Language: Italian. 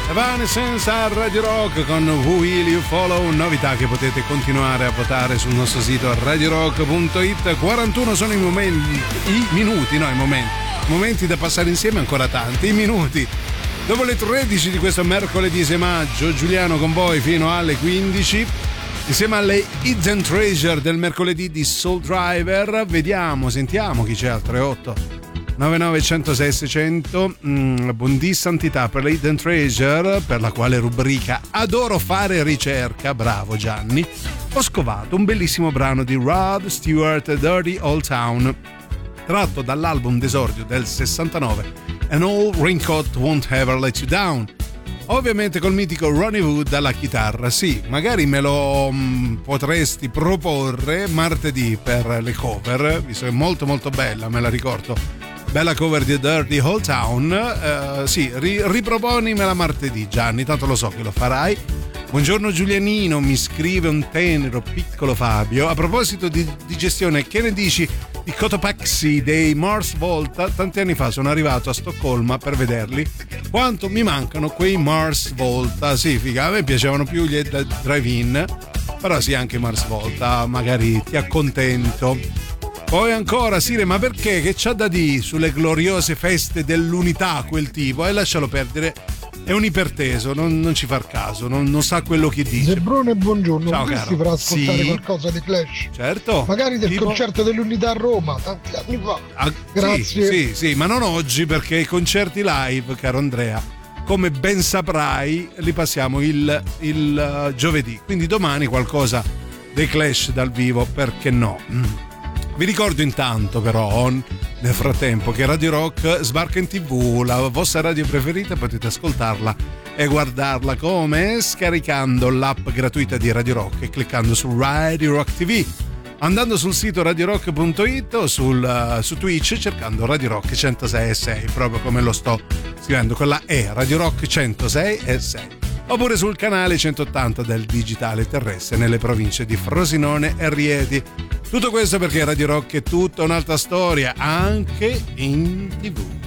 Evanescence a Radio Rock con Who Will You Follow, novità che potete continuare a votare sul nostro sito radiorock.it. 41 sono i momenti da passare insieme, ancora tanti, i minuti. Dopo le 13 di questo mercoledì 6 maggio, Giuliano con voi fino alle 15, insieme alle Hidden Treasure del mercoledì di Soul Driver. Sentiamo chi c'è al 38 99 106 600. Buondì santità per le Hidden Treasure, per la quale rubrica adoro fare ricerca, bravo Gianni, ho scovato un bellissimo brano di Rod Stewart, Dirty Old Town, tratto dall'album d'esordio del 69, An Old Raincoat Won't Ever Let You Down, ovviamente col mitico Ronnie Wood alla chitarra. Sì, magari me lo potresti proporre martedì per le cover, visto che è molto molto bella, me la ricordo. Bella cover di Dirty Old Town. Sì, riproponimela martedì, Gianni, tanto lo so che lo farai. Buongiorno Giulianino, mi scrive un tenero piccolo Fabio. A proposito di digestione, che ne dici di Cotopaxi dei Mars Volta? Tanti anni fa sono arrivato a Stoccolma per vederli. Quanto mi mancano quei Mars Volta. Sì, figa, a me piacevano più gli drive-in, però sì, anche Mars Volta, magari ti accontento. Poi ancora, Sire, ma perché? Che c'ha da dire sulle gloriose feste dell'unità quel tipo? E lascialo perdere, è un iperteso, non ci far caso, non sa quello che dice. Zebrone, buongiorno. Ciao, vorresti far ascoltare qualcosa di Clash? Certo. Magari del concerto dell'unità a Roma, tanti anni fa. Grazie. Sì, ma non oggi, perché i concerti live, caro Andrea, come ben saprai, li passiamo il giovedì. Quindi domani qualcosa dei Clash dal vivo, perché no? Vi ricordo intanto però, nel frattempo, che Radio Rock sbarca in TV, la vostra radio preferita, potete ascoltarla e guardarla come? Scaricando l'app gratuita di Radio Rock e cliccando su Radio Rock TV, andando sul sito radiorock.it o su Twitch cercando Radio Rock 106.6, proprio come lo sto scrivendo con la E, Radio Rock 106.6. Oppure sul canale 180 del digitale terrestre nelle province di Frosinone e Rieti. Tutto questo perché Radio Rock è tutta un'altra storia, anche in TV.